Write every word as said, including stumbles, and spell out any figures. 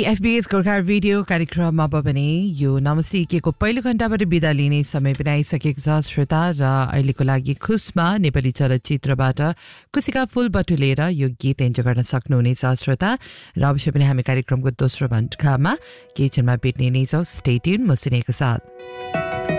FBS Gorkha video कार्यक्रम अब पनि यो नमस्ते केको पहिलो घण्टाबाट बिदा लिने समय पनि आइसकेको छ श्रोता र अहिलेको लागि खुसमा नेपाली चलचित्रबाट खुसीका फूल बटुलेर यो गीत एन्जोय गर्न सक्नुहुनेछ श्रोता र अवश्य पनि हामी कार्यक्रमको दोस्रो घण्टामा केही क्षणमा भेट्ने नै छौँ स्टे ट्युन म सुनेको साथ